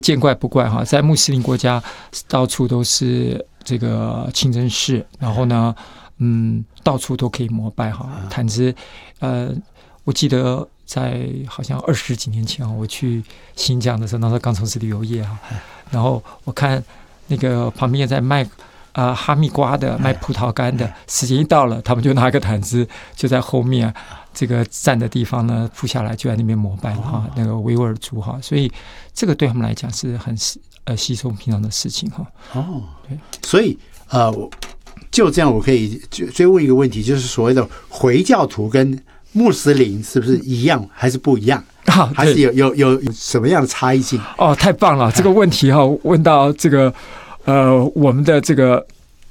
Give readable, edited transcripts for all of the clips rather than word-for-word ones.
见怪不怪哈，在穆斯林国家到处都是这个清真寺，然后呢，到处都可以膜拜哈。毯子，我记得在好像20几年前我去新疆的时候，那时候刚从事旅游业哈，然后我看那个旁边在卖哈密瓜的，卖葡萄干的，时间一到了，他们就拿个毯子就在后面这个站的地方呢铺下来，就在那边膜拜哈，那个维吾尔族哈，所以这个对他们来讲是很稀松平常的事情哈。对， 所以就这样，我可以追问一个问题，就是所谓的回教徒跟穆斯林是不是一样，还是不一样？还是有什么样的差异性？ 哦，太棒了，这个问题哈，问到这个我们的这个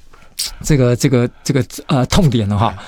痛点了哈。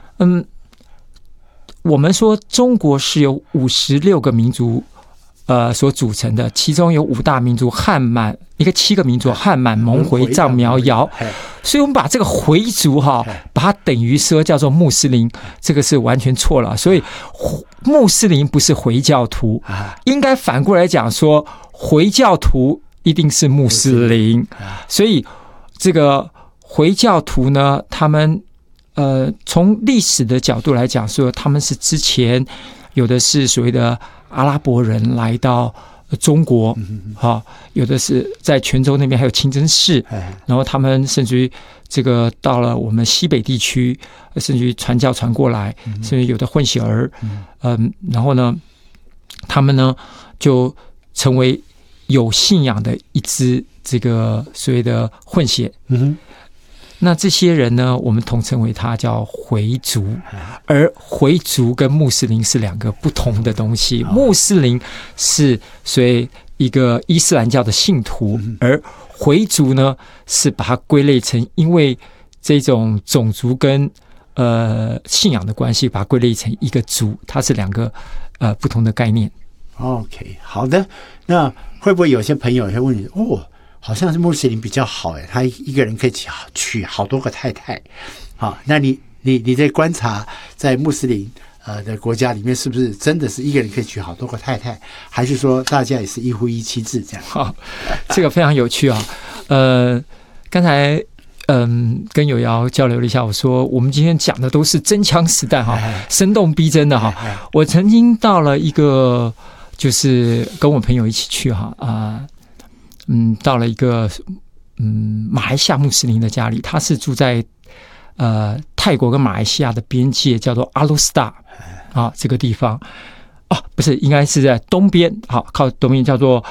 我们说中国是由56个民族所组成的，其中有5大民族汉满，一个7个民族汉满、蒙回、藏、苗、瑶，所以我们把这个回族哈，把它等于说叫做穆斯林，这个是完全错了。所以穆斯林不是回教徒，应该反过来讲说，回教徒一定是穆斯林。所以这个回教徒呢，他们从历史的角度来讲说，他们是之前有的是所谓的阿拉伯人来到中国，有的是在泉州那边还有清真寺，然后他们甚至于这个到了我们西北地区，甚至于传教传过来，甚至有的混血儿，然后呢，他们呢就成为有信仰的一支这个所谓的混血。那这些人呢，我们统称为他叫回族，而回族跟穆斯林是2个不同的东西。穆斯林是所谓一个伊斯兰教的信徒，而回族呢是把它归类成因为这种种族跟信仰的关系，把它归类成一个族，它是2个不同的概念。 OK， 好的。那会不会有些朋友会问你，好像是穆斯林比较好他一个人可以娶好多个太太。那你在观察在穆斯林的国家里面，是不是真的是一个人可以娶好多个太太，还是说大家也是一夫一妻制这样？ 这个非常有趣啊。刚才跟友瑶交流了一下，我说我们今天讲的都是真枪实弹哈，生动逼真的哈。我曾经到了一个，就是跟我朋友一起去到了一个马来西亚穆斯林的家里，他是住在泰国跟马来西亚的边界，叫做阿鲁斯达这个地方不是，应该是在东边，靠东边叫做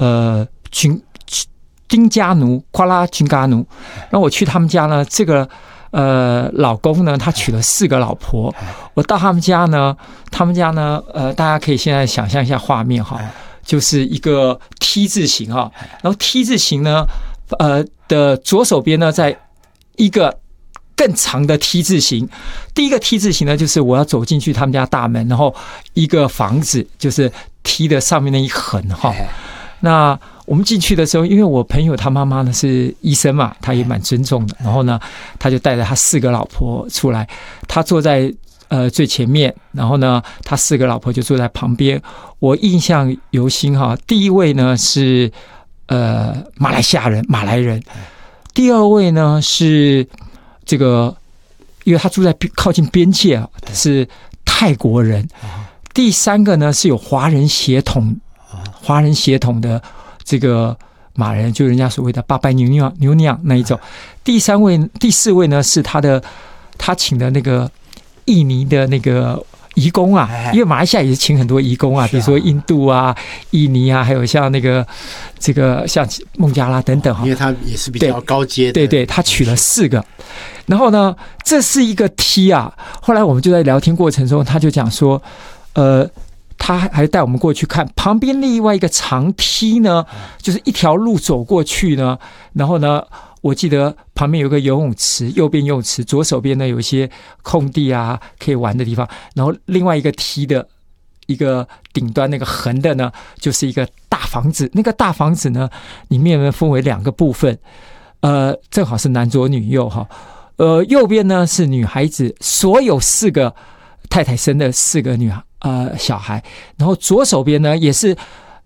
丁加奴夸拉君加奴。然后我去他们家呢，这个老公呢，他娶了4个老婆。我到他们家呢，大家可以现在想象一下画面哈。就是一个 T 字形然后 T 字形呢，的左手边呢，在一个更长的 T 字形。第一个 T 字形呢，就是我要走进去他们家大门，然后一个房子，就是 T 的上面那一横那我们进去的时候，因为我朋友他妈妈呢是医生嘛，他也蛮尊重的。然后呢，他就带着他4个老婆出来，他坐在最前面，然后呢，他4个老婆就坐在旁边。我印象犹新第一位呢是马来西亚人，马来人。第2位呢是这个，因为他住在靠近边界是泰国人。第3个呢是有华人血统的这个马来人，就人家所谓的巴拜牛娘那一种。第4位呢是他请的那个印尼的那个移工因为马来西亚也是请很多移工比如说印度印尼还有像这个像孟加拉等等因为他也是比较高阶的。 对，他娶了4个。然后呢，这是一个 T 后来我们就在聊天过程中，他就讲说他还带我们过去看旁边另外一个长梯呢，就是一条路走过去呢，然后呢，我记得旁边有个游泳池，右边游泳池，左手边呢有一些空地可以玩的地方，然后另外一个梯的一个顶端那个横的呢，就是一个大房子。那个大房子呢，里面呢分为2个部分，正好是男左女右右边呢是女孩子，所有4个太太生的4个小孩，然后左手边呢也是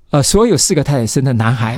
所有4个太太生的男孩